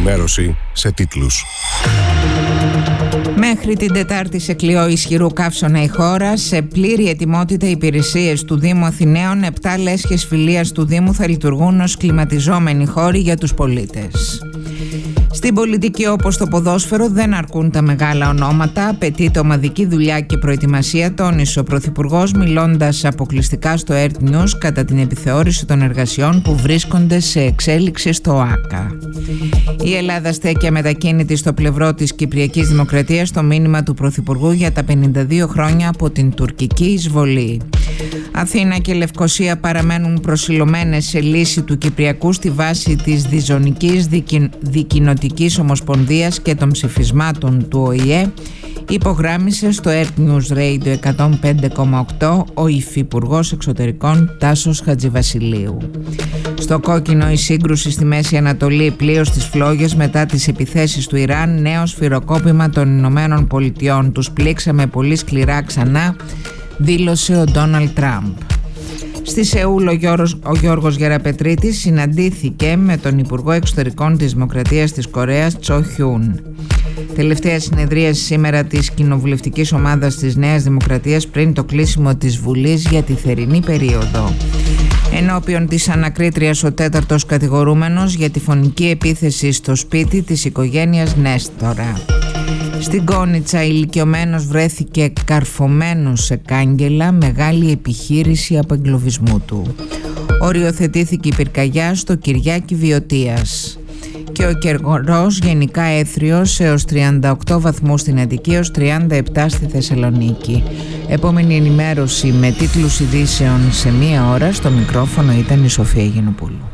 Ενημέρωση σε τίτλους. Μέχρι την Τετάρτη σε κλειό ισχυρού καύσωνα η χώρα. Σε πλήρη ετοιμότητα υπηρεσίες του Δήμου Αθηναίων, 7 λέσχες φιλίας του Δήμου θα λειτουργούν ως κλιματιζόμενοι χώροι για τους πολίτες. Στην πολιτική, όπως το ποδόσφαιρο, δεν αρκούν τα μεγάλα ονόματα. Απαιτείται ομαδική δουλειά και προετοιμασία, τόνισε ο Πρωθυπουργός, μιλώντας αποκλειστικά στο ERT News κατά την επιθεώρηση των εργασιών που βρίσκονται σε εξέλιξη στο ΆΚΑ. Η Ελλάδα στέκει αμετακίνητη στο πλευρό της Κυπριακής Δημοκρατίας στο μήνυμα του Πρωθυπουργού για τα 52 χρόνια από την τουρκική εισβολή. Αθήνα και Λευκοσία παραμένουν προσιλωμένες σε λύση του Κυπριακού στη βάση της διζωνικής δικοινοτικής ομοσπονδίας και των ψηφισμάτων του ΟΗΕ, υπογράμμισε στο ERT News Radio 105,8 ο Υφυπουργός Εξωτερικών Τάσος Χατζηβασιλείου. Στο κόκκινο η σύγκρουση στη Μέση Ανατολή, πλοίο στις φλόγες μετά τις επιθέσεις του Ιράν, νέο σφυροκόπημα των Ηνωμένων Πολιτειών. Τους πλήξαμε πολύ σκληρά ξανά, δήλωσε ο Ντόναλντ Τραμπ. Στη Σεούλ ο Γιώργος Γεραπετρίτης συναντήθηκε με τον Υπουργό Εξωτερικών της Δημοκρατίας της Κορέας Τσο Χιούν. Τελευταία συνεδρίαση σήμερα της κοινοβουλευτικής ομάδας της Νέας Δημοκρατίας πριν το κλείσιμο της Βουλής για τη θερινή περίοδο. Ενώπιον της ανακρίτριας ο 4ος κατηγορούμενος για τη φωνική επίθεση στο σπίτι της οικογένειας Νέστορα. Στην Κόνιτσα ηλικιωμένος βρέθηκε καρφωμένος σε κάγκελα, μεγάλη επιχείρηση απεγκλωβισμού του. Οριοθετήθηκε η πυρκαγιά στο Κυριάκη Βιωτίας. Και ο καιρός γενικά έθριος έως 38 βαθμούς στην Αττική, έως 37 στη Θεσσαλονίκη. Επόμενη ενημέρωση με τίτλους ειδήσεων σε 1 ώρα. Στο μικρόφωνο ήταν η Σοφία Γενοπούλου.